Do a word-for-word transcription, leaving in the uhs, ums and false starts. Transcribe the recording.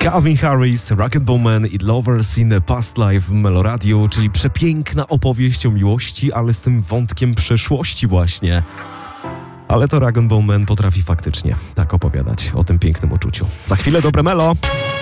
Calvin Harris, Rock'n'Roll Man i Lovers in Past Life w Meloradiu, czyli przepiękna opowieść o miłości, ale z tym wątkiem przeszłości właśnie. Ale to Rock'n'Roll Man potrafi faktycznie tak opowiadać o tym pięknym uczuciu. Za chwilę dobre melo!